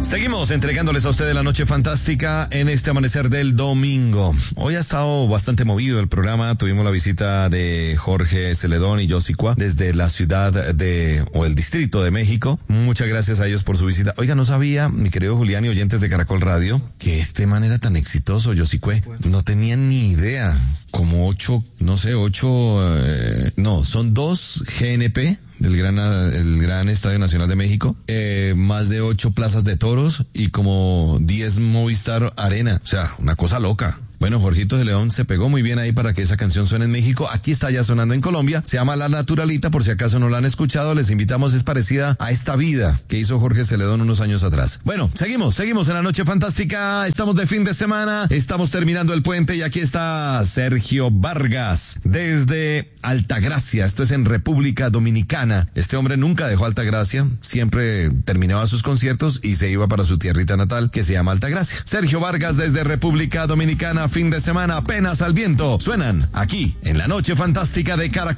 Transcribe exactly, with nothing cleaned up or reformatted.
Seguimos entregándoles a ustedes la noche fantástica en este amanecer del domingo. Hoy ha estado bastante movido el programa. Tuvimos la visita de Jorge Celedón y Josicua desde la ciudad de, o el distrito de México. Muchas gracias a ellos por su visita. Oiga, no sabía, mi querido Julián y oyentes de Caracol Radio, que este man era tan exitoso, Josicue. No tenía ni idea. Como ocho, no sé, ocho, eh, no, son dos G N P del gran, el gran Estadio Nacional de México, eh, más de ocho plazas de toros y como diez Movistar Arena. O sea, una cosa loca. Bueno, Jorgito de León se pegó muy bien ahí para que esa canción suene en México. Aquí está ya sonando en Colombia. Se llama La Naturalita, por si acaso no la han escuchado. Les invitamos, es parecida a Esta Vida que hizo Jorge Celedón unos años atrás. Bueno, seguimos, seguimos en la noche fantástica. Estamos de fin de semana, estamos terminando el puente y aquí está Sergio Vargas desde Altagracia. Esto es en República Dominicana. Este hombre nunca dejó Altagracia, siempre terminaba sus conciertos y se iba para su tierrita natal que se llama Altagracia. Sergio Vargas desde República Dominicana. Fin de semana apenas al viento. Suenan aquí en la noche fantástica de Caracol.